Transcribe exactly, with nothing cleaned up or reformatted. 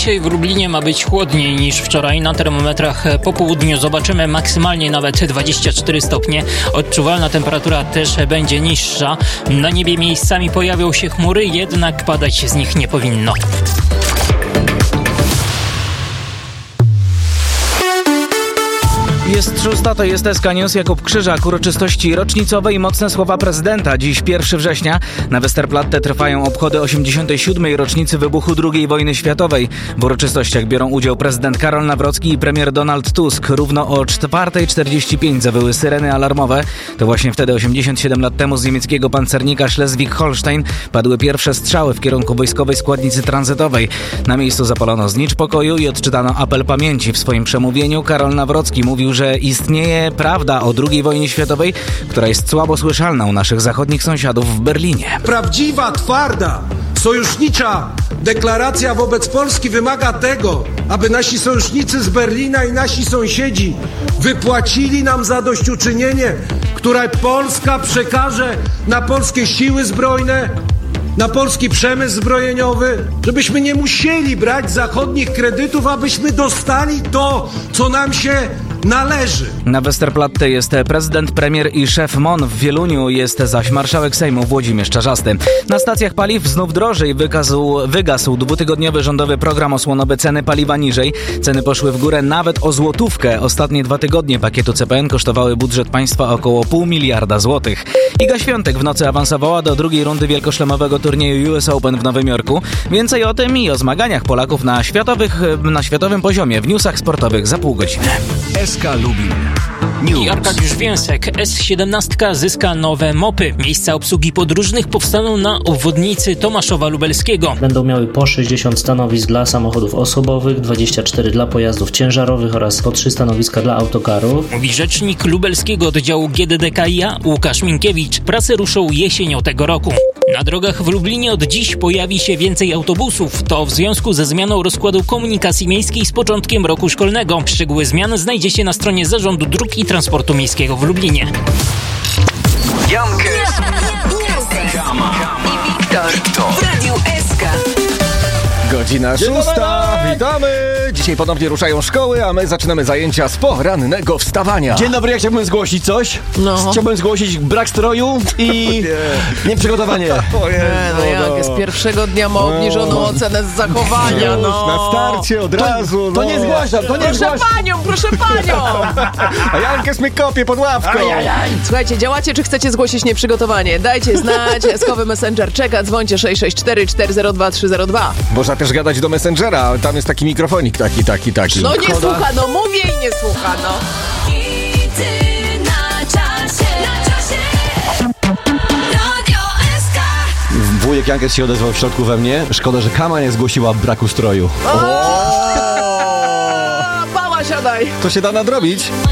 Dzisiaj w Lublinie ma być chłodniej niż wczoraj. Na termometrach po południu zobaczymy maksymalnie nawet dwadzieścia cztery stopnie. Odczuwalna temperatura też będzie niższa. Na niebie miejscami pojawią się chmury, jednak padać z nich nie powinno. Jest szósta, to jest S K News. Jakub Krzyżak. Uroczystości rocznicowe i mocne słowa prezydenta. Dziś pierwszego września na Westerplatte trwają obchody osiemdziesiątej siódmej rocznicy wybuchu drugiej wojny światowej. W uroczystościach biorą udział prezydent Karol Nawrocki i premier Donald Tusk. Równo o czwarta czterdzieści pięć zawyły syreny alarmowe. To właśnie wtedy, osiemdziesiąt siedem lat temu, z niemieckiego pancernika Schleswig-Holstein padły pierwsze strzały w kierunku wojskowej składnicy tranzytowej. Na miejscu zapalono znicz pokoju i odczytano apel pamięci. W swoim przemówieniu Karol Nawrocki mówił, że istnieje prawda o drugiej wojnie światowej, która jest słabo słyszalna u naszych zachodnich sąsiadów w Berlinie. Prawdziwa, twarda, sojusznicza deklaracja wobec Polski wymaga tego, aby nasi sojusznicy z Berlina i nasi sąsiedzi wypłacili nam zadośćuczynienie, które Polska przekaże na polskie siły zbrojne, na polski przemysł zbrojeniowy, żebyśmy nie musieli brać zachodnich kredytów, abyśmy dostali to, co nam się należy. Na Westerplatte jest prezydent, premier i szef M O N. W Wieluniu jest zaś marszałek Sejmu Włodzimierz Czarzasty. Na stacjach paliw znów drożej. Wygasł, wygasł dwutygodniowy rządowy program osłonowy Ceny paliwa niżej. Ceny poszły w górę nawet o złotówkę. Ostatnie dwa tygodnie pakietu C P N kosztowały budżet państwa około pół miliarda złotych. Iga Świątek w nocy awansowała do drugiej rundy wielkoszlemowego turnieju U S Open w Nowym Jorku. Więcej o tym i o zmaganiach Polaków na, światowych, na światowym poziomie w newsach sportowych za pół godziny. S K Lubin News. I Arkadiusz Więsek. S siedemnaście zyska nowe mopy. Miejsca obsługi podróżnych powstaną na obwodnicy Tomaszowa Lubelskiego. Będą miały po sześćdziesiąt stanowisk dla samochodów osobowych, dwadzieścia cztery dla pojazdów ciężarowych oraz po trzy stanowiska dla autokarów. Mówi rzecznik lubelskiego oddziału G D D K I A Łukasz Minkiewicz. Prace ruszą jesienią tego roku. Na drogach w Lublinie od dziś pojawi się więcej autobusów. To w związku ze zmianą rozkładu komunikacji miejskiej z początkiem roku szkolnego. Szczegóły zmian znajdziecie na stronie Zarządu Dróg i Transportu Miejskiego w Lublinie. Jankes, Kama i Wiktor w Radiu S K. Godzina szósta, witamy! Dzisiaj ponownie ruszają szkoły, a my zaczynamy zajęcia z porannego wstawania. Dzień dobry, ja chciałbym zgłosić coś. No. Chciałbym zgłosić brak stroju i nieprzygotowanie. Nie, no jak z pierwszego dnia ma obniżoną no. ocenę z zachowania, no. Na starcie od razu, To no. nie zgłaszam, to nie Proszę zgłaszam. panią, proszę panią! A Jankes mnie kopie pod ławką. Ajajaj. Słuchajcie, działacie czy chcecie zgłosić nieprzygotowanie? Dajcie znać, eskowy Messenger czeka, dzwońcie sześć sześć cztery cztery zero dwa trzy zero dwa. Można też gadać do Messengera, tam jest taki mikrofonik, taki, taki, taki. No nie słucha, no mówię i nie słucha, no. Wujek Jankes się odezwał w środku we mnie. Szkoda, że Kama nie zgłosiła braku stroju. Pała, siadaj! To się da nadrobić.